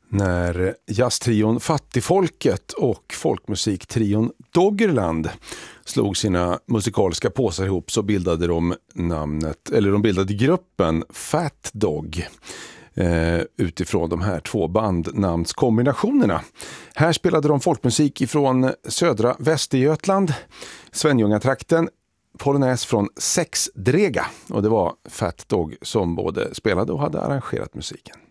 När jazztrion Fattigfolket och folkmusiktrion Doggerland slog sina musikaliska påsar ihop så bildade de bildade gruppen Fat Dog utifrån de här två bandnamnskombinationerna. Här spelade de folkmusik ifrån södra Västergötland, Svenljungatrakten, polonäs från Sexdrega, och det var Fat Dog som både spelade och hade arrangerat musiken.